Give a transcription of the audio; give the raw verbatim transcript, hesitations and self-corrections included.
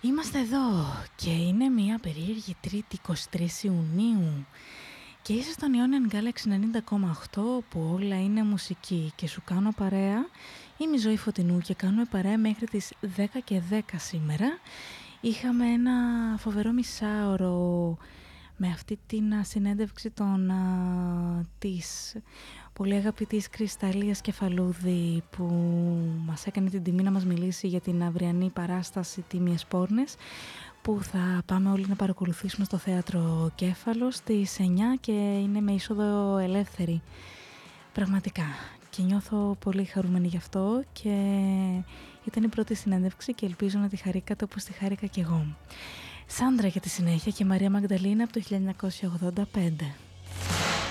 Είμαστε εδώ και είναι μια περίεργη Τρίτη εικοστή τρίτη Ιουνίου και είσαι στον Ionian Galaxy ενενήντα κόμμα οκτώ που όλα είναι μουσική και σου κάνω παρέα. Είμαι η Ζωή Φωτεινού και κάνουμε παρέα μέχρι τις δέκα και δέκα σήμερα. Είχαμε ένα φοβερό μισάωρο με αυτή την συνέντευξη των, α, της πολύ αγαπητής Κρυσταλλίας Κεφαλούδη που μας έκανε την τιμή να μας μιλήσει για την αυριανή παράσταση Τίμιες Πόρνες που θα πάμε όλοι να παρακολουθήσουμε στο Θέατρο Κέφαλο στις εννιά και είναι με είσοδο ελεύθερη. Πραγματικά. Και νιώθω πολύ χαρούμενη γι' αυτό και ήταν η πρώτη συνέντευξη και ελπίζω να τη χαρήκατε όπως τη χάρηκα κι εγώ. Σάντρα για τη συνέχεια και Μαρία Μαγδαλίνα από το χίλια εννιακόσια ογδόντα πέντε.